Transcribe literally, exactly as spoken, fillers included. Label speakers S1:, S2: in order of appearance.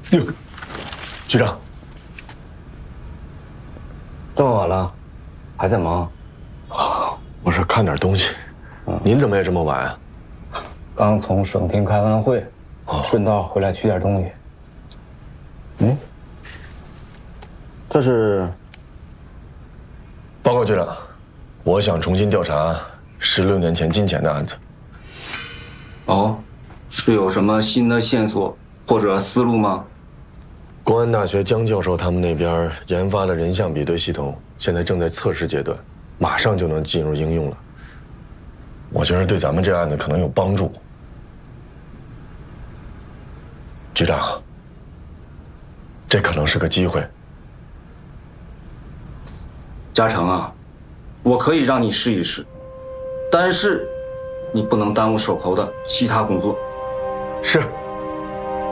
S1: 哟，局长，
S2: 这么晚了，还在忙？
S1: 啊，我是看点东西。嗯、您怎么也这么晚啊？
S2: 刚从省厅开完会，哦、顺道回来取点东西。嗯，这是
S1: 报告局长，我想重新调查十六年前金钱的案子。
S2: 哦，是有什么新的线索或者思路吗？
S1: 公安大学姜教授他们那边研发的人像比对系统，现在正在测试阶段，马上就能进入应用了。我觉得对咱们这案子可能有帮助。局长，这可能是个机会。
S2: 嘉诚啊，我可以让你试一试，但是你不能耽误手头的其他工作。
S1: 是。